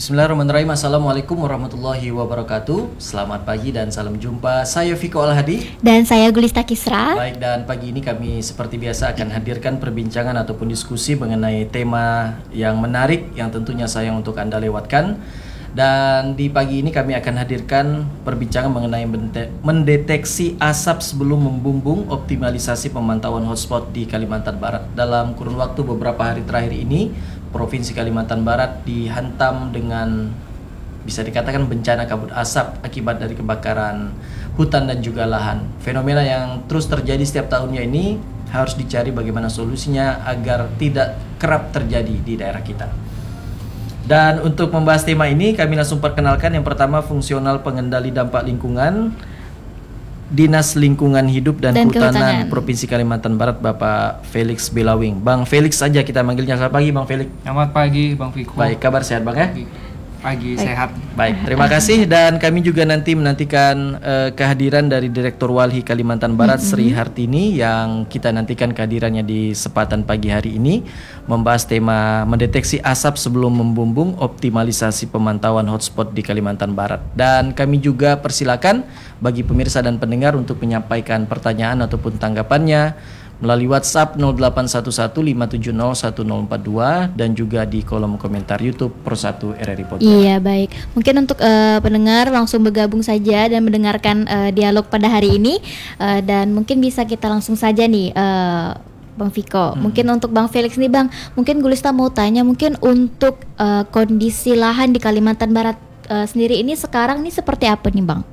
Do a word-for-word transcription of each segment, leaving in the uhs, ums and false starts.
Bismillahirrahmanirrahim. Assalamualaikum warahmatullahi wabarakatuh. Selamat pagi dan salam jumpa. Saya Viko Al-Hadi. Dan saya Gulista Kisra. Baik, dan pagi ini kami seperti biasa akan hadirkan perbincangan ataupun diskusi mengenai tema yang menarik yang tentunya sayang untuk Anda lewatkan. Dan di pagi ini kami akan hadirkan perbincangan mengenai mendeteksi asap sebelum membumbung, optimalisasi pemantauan hotspot di Kalimantan Barat. Dalam kurun waktu beberapa hari terakhir ini, Provinsi Kalimantan Barat dihantam dengan bisa dikatakan bencana kabut asap akibat dari kebakaran hutan dan juga lahan. Fenomena yang terus terjadi setiap tahunnya ini harus dicari bagaimana solusinya agar tidak kerap terjadi di daerah kita. Dan untuk membahas tema ini kami langsung perkenalkan yang pertama Fungsional Pengendali Dampak Lingkungan Dinas Lingkungan Hidup dan, dan Kehutanan, Kehutanan Provinsi Kalimantan Barat, Bapak Felix Belawing. Bang Felix saja kita manggilnya. Selamat pagi Bang Felix. Selamat pagi Bang Viko. Baik, kabar sehat Bang ya? Pagi, Baik. sehat. Baik, terima kasih. Dan kami juga nanti menantikan uh, kehadiran dari Direktur Walhi Kalimantan Barat, mm-hmm. Sri Hartini, yang kita nantikan kehadirannya di kesempatan pagi hari ini membahas tema mendeteksi asap sebelum membumbung, optimalisasi pemantauan hotspot di Kalimantan Barat. Dan kami juga persilakan bagi pemirsa dan pendengar untuk menyampaikan pertanyaan ataupun tanggapannya melalui WhatsApp nol delapan satu satu lima tujuh nol satu nol empat dua dan juga di kolom komentar YouTube Pro satu R R I Podcast. Iya, baik. Mungkin untuk uh, pendengar langsung bergabung saja dan mendengarkan uh, dialog pada hari ini uh, dan mungkin bisa kita langsung saja nih uh, Bang Viko. Hmm. Mungkin untuk Bang Felix nih Bang, mungkin Gulista mau tanya mungkin untuk uh, kondisi lahan di Kalimantan Barat uh, sendiri ini sekarang ini seperti apa nih Bang?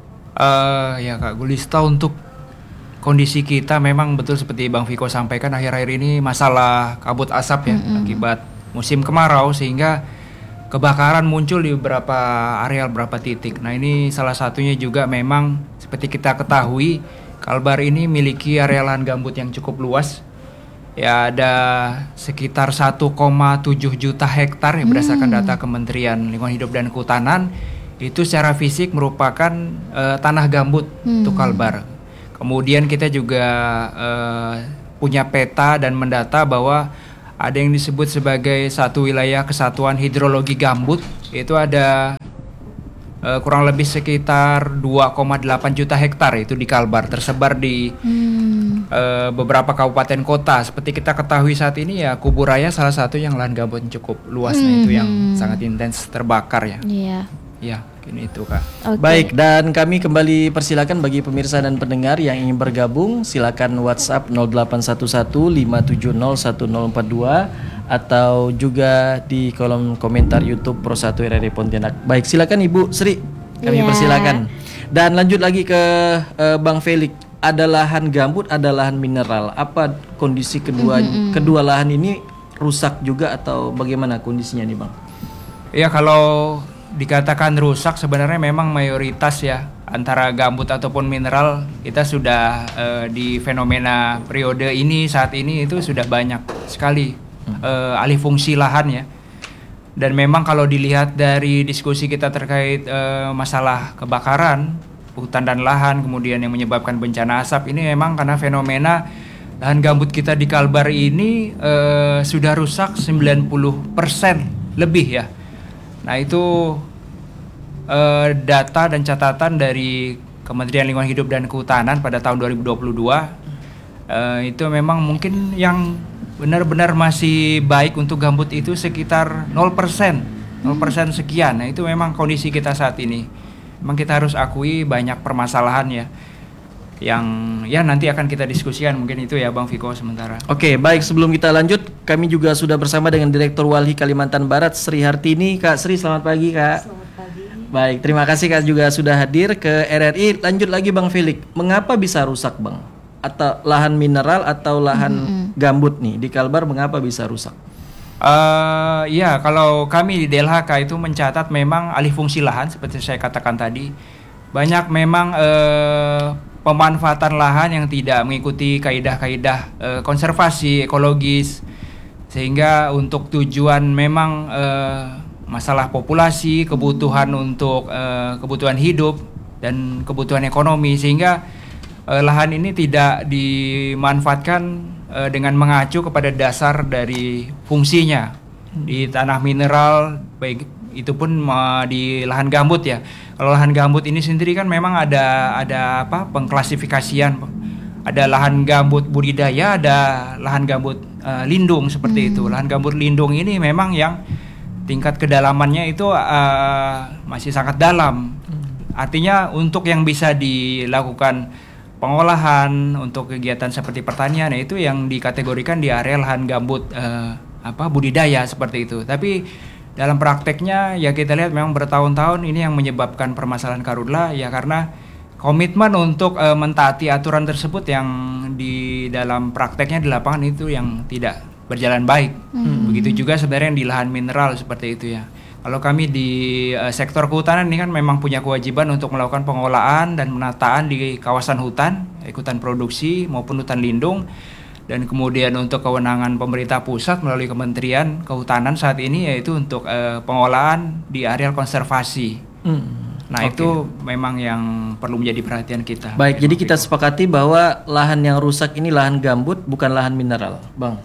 Uh, ya Kak Gulista, untuk kondisi kita memang betul seperti Bang Viko sampaikan, akhir-akhir ini masalah kabut asap ya, mm-hmm. akibat musim kemarau sehingga kebakaran muncul di beberapa area, beberapa titik. Nah ini salah satunya juga memang seperti kita ketahui, Kalbar ini miliki area lahan gambut yang cukup luas. Ya, ada sekitar satu koma tujuh juta hektar ya, berdasarkan mm. data Kementerian Lingkungan Hidup dan Kehutanan. Itu secara fisik merupakan uh, tanah gambut mm. untuk Kalbar. Kemudian kita juga uh, punya peta dan mendata bahwa ada yang disebut sebagai satu wilayah kesatuan hidrologi gambut. Itu ada uh, kurang lebih sekitar dua koma delapan juta hektar itu di Kalbar, tersebar di hmm. uh, beberapa kabupaten kota. Seperti kita ketahui saat ini ya, Kuburaya salah satu yang lahan gambut cukup luas, hmm. nah itu yang sangat intens terbakar ya. Iya. Ya, ini itu Kak. Okay. Baik, dan kami kembali persilakan bagi pemirsa dan pendengar yang ingin bergabung, silakan WhatsApp nol delapan satu satu lima tujuh nol satu nol empat dua atau juga di kolom komentar YouTube Pro satu R R I Pontianak. Baik, silakan Ibu Sri, kami yeah. persilakan. Dan lanjut lagi ke uh, Bang Felix. Ada lahan gambut, ada lahan mineral. Apa kondisi kedua mm-hmm. kedua lahan ini rusak juga atau bagaimana kondisinya nih Bang? Ya, kalau dikatakan rusak sebenarnya memang mayoritas ya antara gambut ataupun mineral kita sudah uh, di fenomena periode ini saat ini itu sudah banyak sekali uh, alih fungsi lahan ya. Dan memang kalau dilihat dari diskusi kita terkait uh, masalah kebakaran hutan dan lahan kemudian yang menyebabkan bencana asap, ini memang karena fenomena lahan gambut kita di Kalbar ini uh, sudah rusak sembilan puluh persen lebih ya. Nah itu uh, data dan catatan dari Kementerian Lingkungan Hidup dan Kehutanan pada tahun dua ribu dua puluh dua. uh, Itu memang mungkin yang benar-benar masih baik untuk gambut itu sekitar nol persen nol persen sekian. Nah itu memang kondisi kita saat ini. Memang kita harus akui banyak permasalahan ya, yang ya nanti akan kita diskusikan mungkin itu ya Bang Viko sementara. Oke, baik, sebelum kita lanjut kami juga sudah bersama dengan Direktur Walhi Kalimantan Barat, Sri Hartini. Kak Sri, selamat pagi Kak. Selamat pagi. Baik, terima kasih Kak juga sudah hadir ke R R I. Lanjut lagi Bang Felix, mengapa bisa rusak Bang? Atau lahan mineral atau lahan mm-hmm. gambut nih di Kalbar mengapa bisa rusak? Uh, ya, kalau kami di D L H K itu mencatat memang alih fungsi lahan seperti saya katakan tadi. Banyak memang uh, pemanfaatan lahan yang tidak mengikuti kaidah-kaidah uh, konservasi ekologis, sehingga untuk tujuan memang uh, masalah populasi, kebutuhan untuk uh, kebutuhan hidup dan kebutuhan ekonomi, sehingga uh, lahan ini tidak dimanfaatkan uh, dengan mengacu kepada dasar dari fungsinya. Di tanah mineral baik itu pun uh, di lahan gambut ya. Kalau lahan gambut ini sendiri kan memang ada ada apa pengklasifikasian, ada lahan gambut budidaya, ada lahan gambut uh, lindung seperti hmm. itu. Lahan gambut lindung ini memang yang tingkat kedalamannya itu uh, masih sangat dalam. Hmm. Artinya untuk yang bisa dilakukan pengolahan untuk kegiatan seperti pertanian itu yang dikategorikan di area lahan gambut uh, apa budidaya seperti itu. Tapi dalam prakteknya ya kita lihat memang bertahun-tahun ini yang menyebabkan permasalahan karhutla ya karena komitmen untuk uh, mentaati aturan tersebut yang di dalam prakteknya di lapangan itu yang tidak berjalan baik. Hmm. Begitu juga sebenarnya yang di lahan mineral seperti itu ya. Kalau kami di uh, sektor kehutanan ini kan memang punya kewajiban untuk melakukan pengolahan dan penataan di kawasan hutan, hutan produksi maupun hutan lindung. Dan kemudian untuk kewenangan pemerintah pusat melalui Kementerian Kehutanan saat ini yaitu untuk uh, pengolahan di areal konservasi. Hmm. Nah okay. Itu memang yang perlu menjadi perhatian kita. Baik, jadi kita sepakati bahwa lahan yang rusak ini lahan gambut bukan lahan mineral, Bang.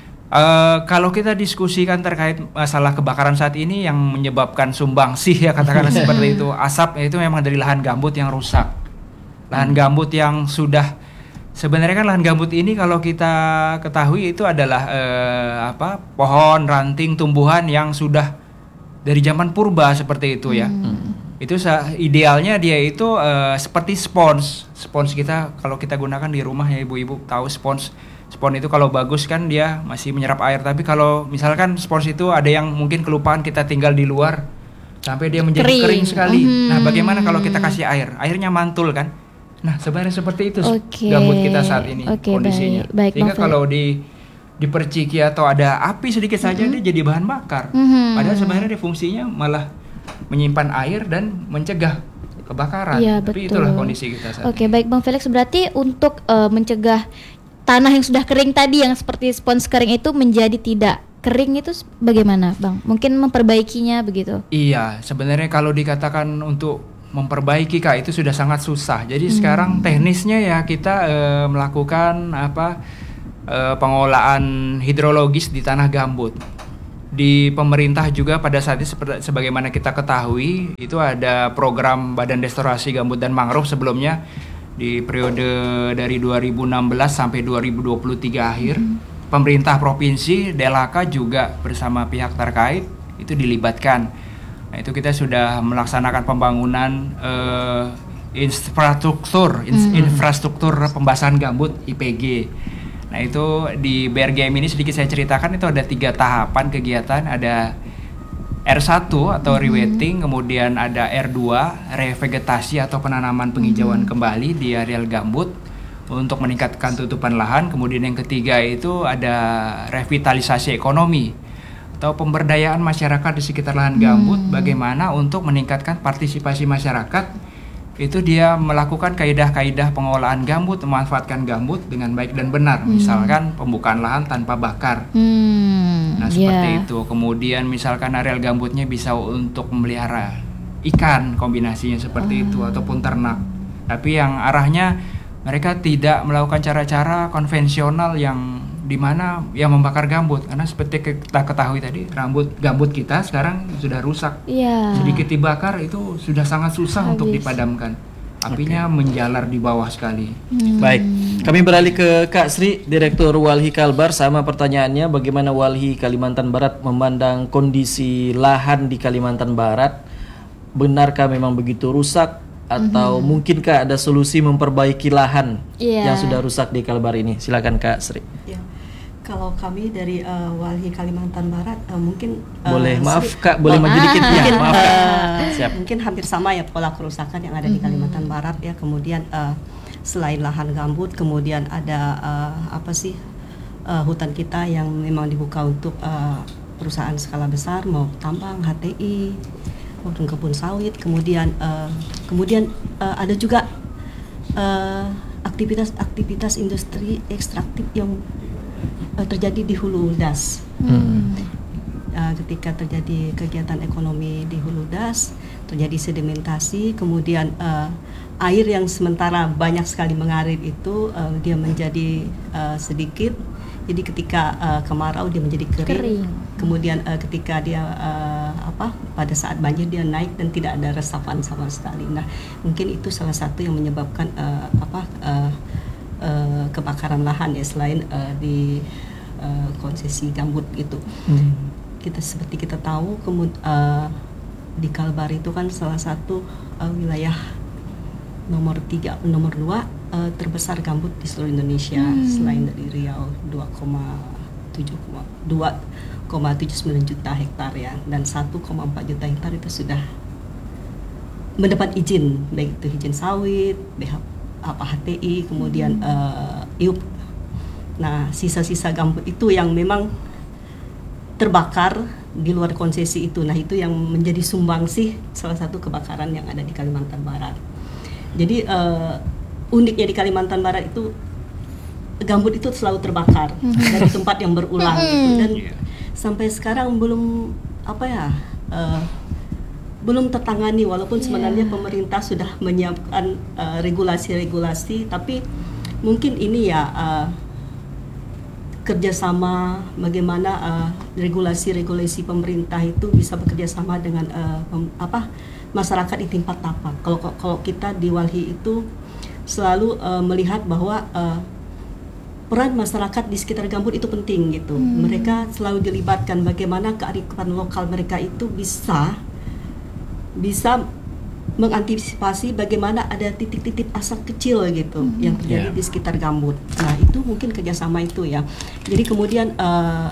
Uh, kalau kita diskusikan terkait masalah kebakaran saat ini yang menyebabkan sumbangsih ya katakanlah seperti itu, asap itu memang dari lahan gambut yang rusak. Lahan hmm. gambut yang sudah sebenarnya kan lahan gambut ini kalau kita ketahui itu adalah eh, apa pohon, ranting, tumbuhan yang sudah dari zaman purba seperti itu ya. Hmm. Itu idealnya dia itu eh, seperti spons. Spons kita kalau kita gunakan di rumah ya ibu-ibu tahu spons. Spons itu kalau bagus kan dia masih menyerap air. Tapi kalau misalkan spons itu ada yang mungkin kelupaan kita tinggal di luar sampai dia menjadi kering, kering sekali. Hmm. Nah bagaimana kalau kita kasih air? Airnya mantul kan? Nah sebenarnya seperti itu okay. gambut kita saat ini okay, kondisinya. Baik, baik, sehingga kalau di diperciki atau ada api sedikit saja mm-hmm. dia jadi bahan bakar. Mm-hmm. Padahal sebenarnya dia fungsinya malah menyimpan air dan mencegah kebakaran. Ya, tapi betul. Itulah kondisi kita saat Oke, ini. Baik Bang Felix, berarti untuk uh, mencegah tanah yang sudah kering tadi yang seperti spons kering itu menjadi tidak kering itu bagaimana Bang? Mungkin memperbaikinya begitu? Iya, sebenarnya kalau dikatakan untuk memperbaiki Kak itu sudah sangat susah. Jadi hmm. sekarang teknisnya ya kita e, melakukan apa e, pengolahan hidrologis di tanah gambut. Di pemerintah juga pada saat itu seperti sebagaimana kita ketahui itu ada program Badan Restorasi Gambut dan Mangrove sebelumnya di periode dari dua ribu enam belas sampai dua ribu dua puluh tiga akhir. Hmm. Pemerintah provinsi, D L H K juga bersama pihak terkait itu dilibatkan. Nah, itu kita sudah melaksanakan pembangunan uh, infrastruktur mm-hmm. infrastruktur pembasahan gambut I P G. Nah itu di B R G M ini sedikit saya ceritakan itu ada tiga tahapan kegiatan, ada R satu atau mm-hmm. rewetting, kemudian ada R dua revegetasi atau penanaman penghijauan mm-hmm. kembali di areal gambut untuk meningkatkan tutupan lahan, kemudian yang ketiga itu ada revitalisasi ekonomi atau pemberdayaan masyarakat di sekitar lahan gambut, hmm. bagaimana untuk meningkatkan partisipasi masyarakat itu dia melakukan kaidah-kaidah pengolahan gambut, memanfaatkan gambut dengan baik dan benar, hmm. misalkan pembukaan lahan tanpa bakar. Hmm. Nah seperti yeah. itu. Kemudian misalkan areal gambutnya bisa untuk memelihara ikan, kombinasinya seperti hmm. itu ataupun ternak. Tapi yang arahnya mereka tidak melakukan cara-cara konvensional yang di mana yang membakar gambut, karena seperti kita ketahui tadi rambut gambut kita sekarang sudah rusak. Yeah. Sedikit dibakar itu sudah sangat susah Habis. untuk dipadamkan. Apinya okay. menjalar di bawah sekali. Hmm. Baik, kami beralih ke Kak Sri, Direktur Walhi Kalbar. Sama pertanyaannya, bagaimana Walhi Kalimantan Barat memandang kondisi lahan di Kalimantan Barat? Benarkah memang begitu rusak? Atau mm-hmm. mungkinkah ada solusi memperbaiki lahan yeah. yang sudah rusak di Kalbar ini? Silakan Kak Sri. Yeah. Kalau kami dari uh, Walhi Kalimantan Barat uh, mungkin uh, boleh maaf Sri, Kak boleh maju dikit ya maaf Kak. Uh, Siap. Mungkin hampir sama ya pola kerusakan yang ada mm-hmm. di Kalimantan Barat ya. Kemudian uh, selain lahan gambut, kemudian ada uh, apa sih uh, hutan kita yang memang dibuka untuk uh, perusahaan skala besar, mau tambang, H T I, maupun kebun sawit. Kemudian uh, kemudian uh, ada juga uh, aktivitas-aktivitas industri ekstraktif yang terjadi di hulu das. Hmm. Uh, ketika terjadi kegiatan ekonomi di hulu das, terjadi sedimentasi, kemudian uh, air yang sementara banyak sekali mengalir itu uh, dia menjadi uh, sedikit. Jadi ketika uh, kemarau dia menjadi kering. kering. Kemudian uh, ketika dia uh, apa pada saat banjir dia naik dan tidak ada resapan sama sekali. Nah, mungkin itu salah satu yang menyebabkan uh, apa uh, uh, kebakaran lahan ya, selain uh, di uh, konsesi gambut gitu. Hmm. Kita seperti kita tahu kemud uh, di Kalbar itu kan salah satu uh, wilayah nomor tiga, nomor dua uh, terbesar gambut di seluruh Indonesia, hmm. selain dari Riau dua koma tujuh sembilan juta hektar ya, dan satu koma empat juta hektar itu sudah mendapat izin, baik itu izin sawit, B H, apa H T I, kemudian hmm. uh, I U P. Nah, sisa-sisa gambut itu yang memang terbakar di luar konsesi itu, nah itu yang menjadi sumbangsih salah satu kebakaran yang ada di Kalimantan Barat. Jadi uh, uniknya di Kalimantan Barat itu gambut itu selalu terbakar dari tempat yang berulang gitu, dan sampai sekarang belum apa ya uh, belum tertangani, walaupun sebenarnya yeah. pemerintah sudah menyiapkan uh, regulasi-regulasi, tapi mungkin ini ya uh, kerjasama bagaimana uh, regulasi-regulasi pemerintah itu bisa bekerja sama dengan uh, pem, apa masyarakat di tempat tapak. Kalau kalau kita di Walhi itu selalu uh, melihat bahwa uh, peran masyarakat di sekitar gambut itu penting gitu. Hmm. Mereka selalu dilibatkan bagaimana kearifan lokal mereka itu bisa bisa mengantisipasi bagaimana ada titik-titik asap kecil gitu hmm. yang terjadi yeah. di sekitar gambut. Nah itu mungkin kerjasama itu ya. Jadi kemudian uh,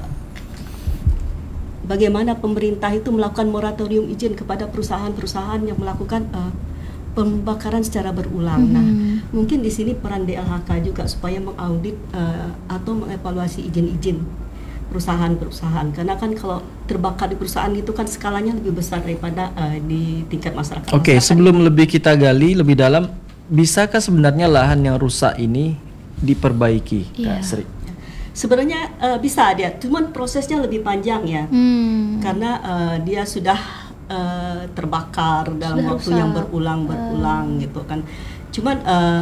bagaimana pemerintah itu melakukan moratorium izin kepada perusahaan-perusahaan yang melakukan uh, pembakaran secara berulang. Mm-hmm. Nah, mungkin di sini peran D L H K juga supaya mengaudit uh, atau mengevaluasi izin-izin perusahaan-perusahaan. Karena kan kalau terbakar di perusahaan itu kan skalanya lebih besar daripada uh, di tingkat masyarakat. Oke, okay, sebelum lebih kita gali lebih dalam, bisakah sebenarnya lahan yang rusak ini diperbaiki, yeah. Kak Sri? Sebenarnya uh, bisa dia, cuman prosesnya lebih panjang ya, hmm. karena uh, dia sudah uh, terbakar dalam sudah waktu rusak. yang berulang-berulang uh. gitu kan. Cuman uh,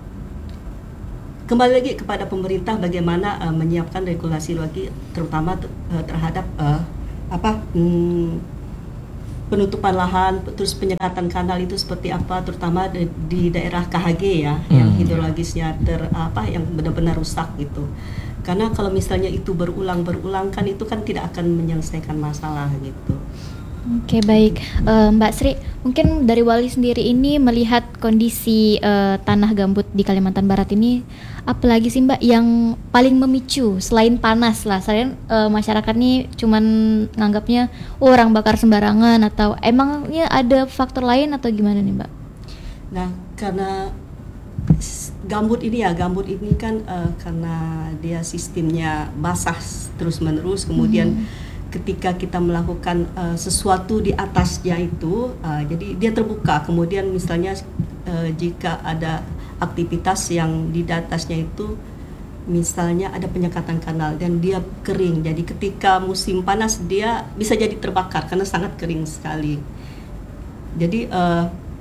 kembali lagi kepada pemerintah bagaimana uh, menyiapkan regulasi lagi, terutama uh, terhadap uh, apa hmm, penutupan lahan, terus penyekatan kanal itu seperti apa, terutama di, di daerah K H G ya, hmm. yang hidrologisnya ter apa yang benar-benar rusak gitu. Karena kalau misalnya itu berulang-berulang kan itu kan tidak akan menyelesaikan masalah gitu. Oke, baik. uh, Mbak Sri, mungkin dari Walhi sendiri ini melihat kondisi uh, tanah gambut di Kalimantan Barat ini, apalagi sih Mbak yang paling memicu selain panas lah? Selain uh, masyarakat nih cuman nganggapnya oh, orang bakar sembarangan, atau emangnya ada faktor lain atau gimana nih Mbak? Nah, karena gambut ini ya, gambut ini kan uh, karena dia sistemnya basah terus-menerus, kemudian hmm. ketika kita melakukan uh, sesuatu di atasnya itu, uh, jadi dia terbuka. Kemudian misalnya uh, jika ada aktivitas yang di atasnya itu, misalnya ada penyekatan kanal dan dia kering, jadi ketika musim panas dia bisa jadi terbakar karena sangat kering sekali. Jadi uh,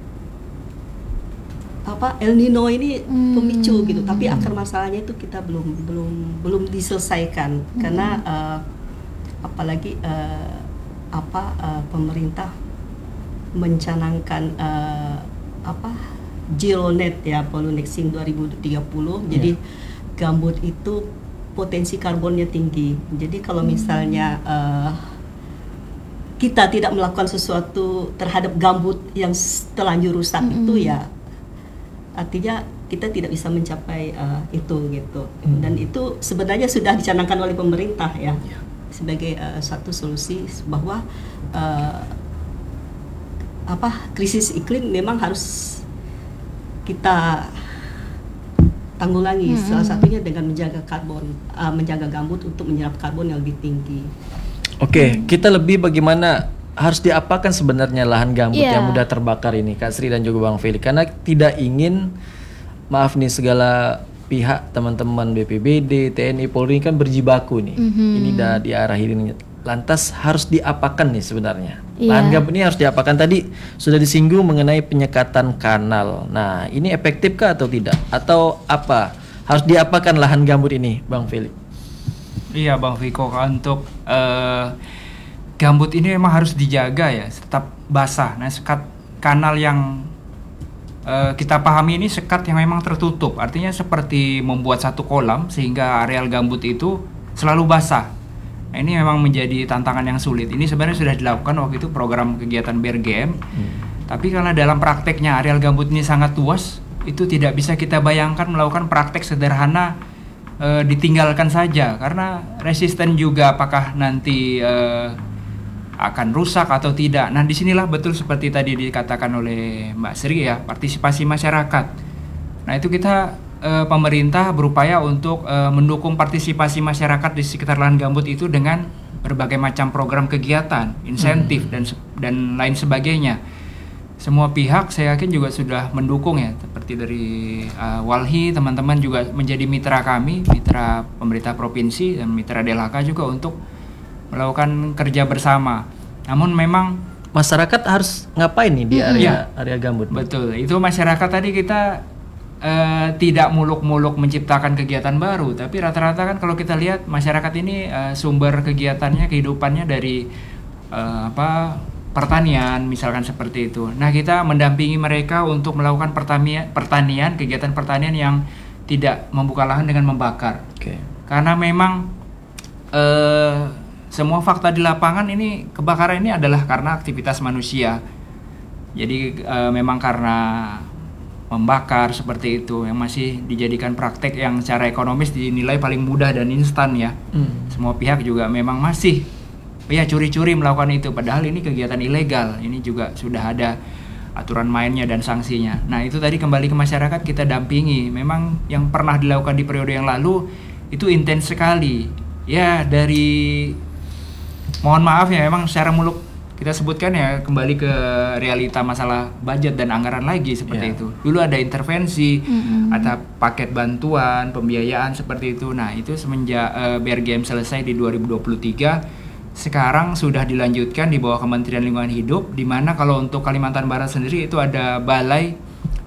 apa El Nino ini hmm. pemicu gitu, tapi akar masalahnya itu kita belum belum belum diselesaikan hmm. karena uh, apalagi uh, apa uh, pemerintah mencanangkan uh, apa zero net ya, pollination dua ribu tiga puluh. Yeah. Jadi gambut itu potensi karbonnya tinggi. Jadi kalau misalnya uh, kita tidak melakukan sesuatu terhadap gambut yang terlanjur rusak mm-hmm. itu ya artinya kita tidak bisa mencapai uh, itu gitu. Mm. Dan itu sebenarnya sudah dicanangkan oleh pemerintah ya. Yeah. Sebagai uh, satu solusi bahwa uh, apa krisis iklim memang harus kita tanggulangi, hmm. salah satunya dengan menjaga karbon, uh, menjaga gambut untuk menyerap karbon yang lebih tinggi. Oke, okay, hmm. kita lebih bagaimana harus diapakan sebenarnya lahan gambut yeah. yang mudah terbakar ini, Kak Sri dan juga Bang Felix, karena tidak ingin, maaf nih segala pihak teman-teman B P B D, T N I, Polri kan berjibaku nih. Mm-hmm. Ini dah diarahin. Lantas harus diapakan nih sebenarnya? Yeah. Lahan gambut ini harus diapakan? Tadi sudah disinggung mengenai penyekatan kanal. Nah, ini efektifkah atau tidak? Atau apa? Harus diapakan lahan gambut ini, Bang Felix? Iya, Bang Viko, untuk uh, gambut ini memang harus dijaga ya, tetap basah. Nah, sekat kanal yang uh, kita pahami ini sekat yang memang tertutup, artinya seperti membuat satu kolam sehingga areal gambut itu selalu basah. Nah, ini memang menjadi tantangan yang sulit. Ini sebenarnya sudah dilakukan waktu itu program kegiatan B R G M, hmm. tapi karena dalam prakteknya areal gambut ini sangat luas, itu tidak bisa kita bayangkan melakukan praktek sederhana uh, ditinggalkan saja, karena resisten juga apakah nanti uh, akan rusak atau tidak. Nah, disinilah betul seperti tadi dikatakan oleh Mbak Sri ya, partisipasi masyarakat. Nah, itu kita e, pemerintah berupaya untuk e, mendukung partisipasi masyarakat di sekitar lahan gambut itu dengan berbagai macam program kegiatan, insentif hmm. dan dan lain sebagainya. Semua pihak saya yakin juga sudah mendukung ya, seperti dari uh, Walhi, teman-teman juga menjadi mitra kami, mitra pemerintah provinsi dan mitra D L H K juga untuk melakukan kerja bersama. Namun memang masyarakat harus ngapain nih di area ya, area gambut? Betul. Itu masyarakat tadi kita uh, tidak muluk-muluk menciptakan kegiatan baru, tapi rata-rata kan kalau kita lihat masyarakat ini uh, sumber kegiatannya, kehidupannya dari uh, apa pertanian misalkan seperti itu. Nah, kita mendampingi mereka untuk melakukan pertanian, pertanian kegiatan pertanian yang tidak membuka lahan dengan membakar. Oke. Okay. Karena memang uh, semua fakta di lapangan ini kebakaran ini adalah karena aktivitas manusia. Jadi e, memang karena membakar seperti itu yang masih dijadikan praktek yang secara ekonomis dinilai paling mudah dan instan ya. Hmm. Semua pihak juga memang masih ya curi-curi melakukan itu, padahal ini kegiatan ilegal. Ini juga sudah ada aturan mainnya dan sanksinya. Nah, itu tadi kembali ke masyarakat kita dampingi. Memang yang pernah dilakukan di periode yang lalu itu intens sekali. Ya, dari mohon maaf ya, memang secara muluk kita sebutkan ya, kembali ke realita masalah budget dan anggaran lagi seperti yeah. itu. Dulu ada intervensi, mm-hmm. ada paket bantuan, pembiayaan seperti itu. Nah, itu semenjak uh, B R G M selesai di dua ribu dua puluh tiga, sekarang sudah dilanjutkan di bawah Kementerian Lingkungan Hidup, di mana kalau untuk Kalimantan Barat sendiri itu ada Balai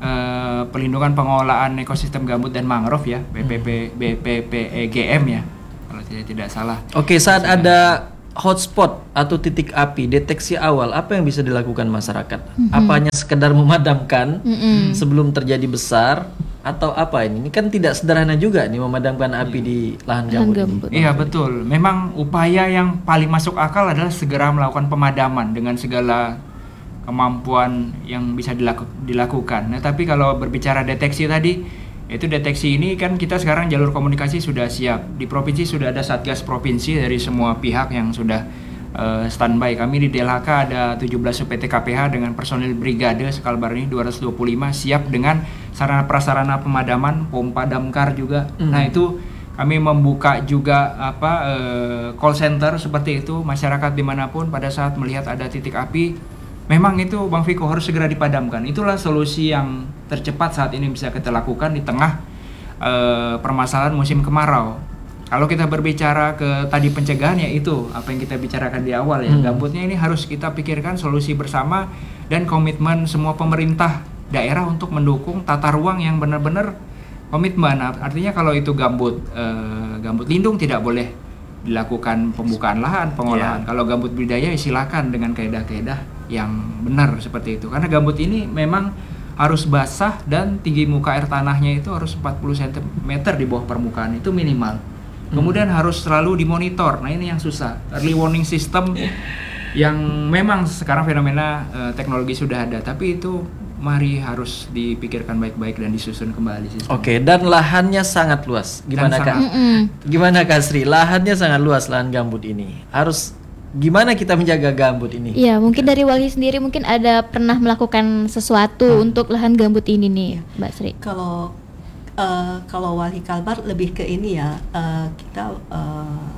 uh, Pelindungan Pengelolaan Ekosistem Gambut dan Mangrove ya, B P P B P P E G M ya, kalau tidak tidak salah. Oke, saat sudah ada hotspot atau titik api, deteksi awal, apa yang bisa dilakukan masyarakat? Mm-hmm. Apanya sekedar memadamkan mm-hmm. sebelum terjadi besar, atau apa ini? Ini kan tidak sederhana juga nih memadamkan api di lahan gambut. Iya betul. Memang upaya yang paling masuk akal adalah segera melakukan pemadaman dengan segala kemampuan yang bisa dilaku- dilakukan. Nah, tapi kalau berbicara deteksi tadi, itu deteksi ini kan kita sekarang jalur komunikasi sudah siap. Di provinsi sudah ada Satgas Provinsi dari semua pihak yang sudah uh, standby. Kami di D L H K ada tujuh belas U P T K P H dengan personil brigade Sekalbar ini dua ratus dua puluh lima siap dengan sarana prasarana pemadaman, pompa damkar juga. Mm. Nah, itu kami membuka juga apa uh, call center seperti itu. Masyarakat dimanapun pada saat melihat ada titik api, memang itu Bang Viko harus segera dipadamkan. Itulah solusi yang tercepat saat ini bisa kita lakukan di tengah e, permasalahan musim kemarau. Kalau kita berbicara ke tadi pencegahan, ya itu apa yang kita bicarakan di awal ya. Hmm. Gambutnya ini harus kita pikirkan solusi bersama dan komitmen semua pemerintah daerah untuk mendukung tata ruang yang benar-benar komitmen. Artinya kalau itu gambut e, gambut lindung tidak boleh dilakukan pembukaan lahan, pengolahan. Yeah. Kalau gambut budidaya silakan dengan kaedah-kaedah yang benar seperti itu. Karena gambut ini memang harus basah dan tinggi muka air tanahnya itu harus empat puluh sentimeter di bawah permukaan, itu minimal. Hmm. Kemudian harus selalu dimonitor. Nah, ini yang susah. Early warning system yang memang sekarang fenomena uh, teknologi sudah ada, tapi itu mari harus dipikirkan baik-baik dan disusun kembali sistem. Oke, dan lahannya sangat luas. Gimana Kak? Gimana Kak Sri? Lahannya sangat luas, lahan gambut ini. Harus gimana kita menjaga gambut ini? Iya, mungkin dari Walhi sendiri mungkin ada pernah melakukan sesuatu hmm. untuk lahan gambut ini nih, Mbak Sri. Kalau uh, kalau Walhi Kalbar lebih ke ini ya, uh, kita uh,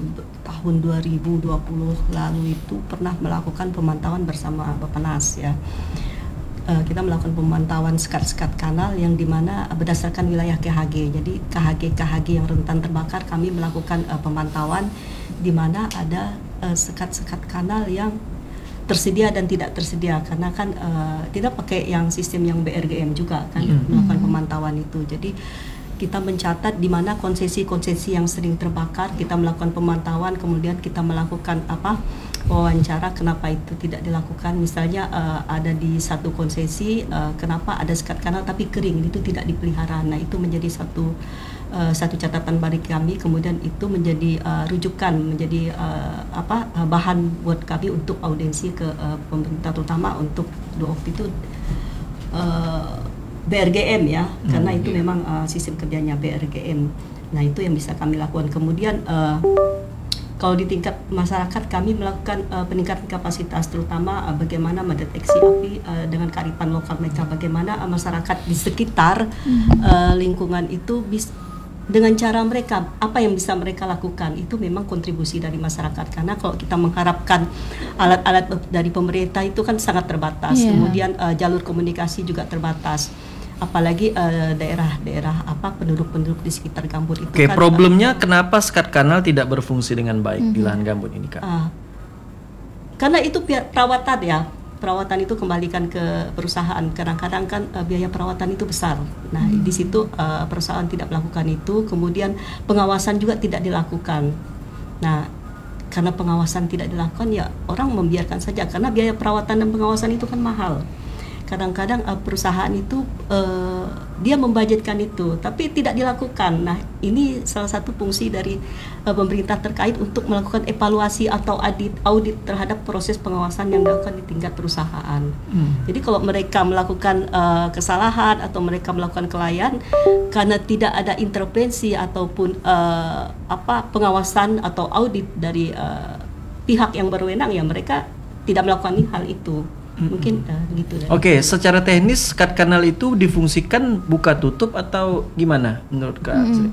tahun dua ribu dua puluh lalu itu pernah melakukan pemantauan bersama Bappenas ya. Uh, kita melakukan pemantauan sekat-sekat kanal yang dimana berdasarkan wilayah K H G. Jadi K H G K H G yang rentan terbakar, kami melakukan uh, pemantauan di mana ada uh, sekat-sekat kanal yang tersedia dan tidak tersedia, karena kan uh, tidak pakai yang sistem yang B R G M juga kan mm-hmm. melakukan pemantauan itu. Jadi kita mencatat di mana konsesi-konsesi yang sering terbakar, kita melakukan pemantauan, kemudian kita melakukan apa wawancara kenapa itu tidak dilakukan. Misalnya uh, ada di satu konsesi, uh, kenapa ada sekat kanal tapi kering, itu tidak dipelihara. Nah itu menjadi satu uh, satu catatan bagi kami. Kemudian itu menjadi uh, rujukan, menjadi uh, apa uh, bahan buat kami untuk audiensi ke uh, pemerintah, terutama untuk waktu itu uh, B R G M ya, hmm, karena itu yeah. memang uh, sistem kerjanya B R G M. Nah itu yang bisa kami lakukan. Kemudian uh, kalau di tingkat masyarakat kami melakukan uh, peningkatan kapasitas, terutama uh, bagaimana mendeteksi api uh, dengan kearifan lokal mereka, bagaimana uh, masyarakat di sekitar uh, lingkungan itu bis, dengan cara mereka, apa yang bisa mereka lakukan, itu memang kontribusi dari masyarakat. Karena kalau kita mengharapkan alat-alat dari pemerintah itu kan sangat terbatas, yeah. kemudian uh, jalur komunikasi juga terbatas. Apalagi uh, daerah-daerah apa penduduk-penduduk di sekitar gambut itu. Oke, kan, problemnya uh, kenapa sekat kanal tidak berfungsi dengan baik mm-hmm. di lahan gambut ini, Kak? Uh, karena itu perawatan ya, perawatan itu kembalikan ke perusahaan. Kadang-kadang kan uh, biaya perawatan itu besar. Nah, mm-hmm. di situ uh, perusahaan tidak melakukan itu, kemudian pengawasan juga tidak dilakukan. Nah, karena pengawasan tidak dilakukan ya orang membiarkan saja, karena biaya perawatan dan pengawasan itu kan mahal. Kadang-kadang uh, perusahaan itu uh, dia membudgetkan itu, tapi tidak dilakukan. Nah, ini salah satu fungsi dari uh, pemerintah terkait untuk melakukan evaluasi atau audit, audit terhadap proses pengawasan yang dilakukan di tingkat perusahaan. Hmm. Jadi kalau mereka melakukan uh, kesalahan atau mereka melakukan kelalaian karena tidak ada intervensi ataupun uh, apa pengawasan atau audit dari uh, pihak yang berwenang, ya mereka tidak melakukan hal itu. Mungkin uh, gitu. Oke, okay, secara teknis sekat kanal itu difungsikan buka tutup atau gimana menurut Kak? Mm-hmm.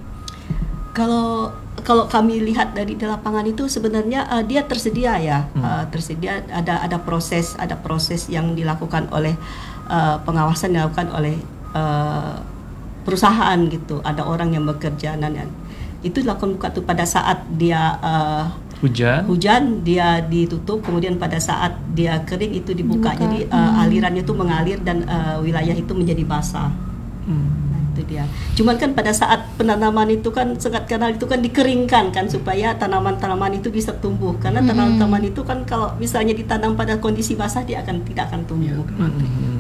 Kalau kalau kami lihat dari di lapangan itu sebenarnya uh, dia tersedia ya, mm. uh, tersedia ada ada proses ada proses yang dilakukan oleh uh, pengawasan yang dilakukan oleh uh, perusahaan gitu. Ada orang yang bekerja dan itu dilakukan buka tutup pada saat dia uh, hujan hujan dia ditutup, kemudian pada saat dia kering itu dibuka, dibuka. Jadi uh, hmm. alirannya itu mengalir dan uh, wilayah itu menjadi basah. hmm. Nah itu dia. Cuman kan pada saat penanaman itu kan sekat kanal itu kan dikeringkan kan supaya tanaman-tanaman itu bisa tumbuh, karena tanaman-tanaman itu kan kalau misalnya ditanam pada kondisi basah dia akan tidak akan tumbuh. Ya,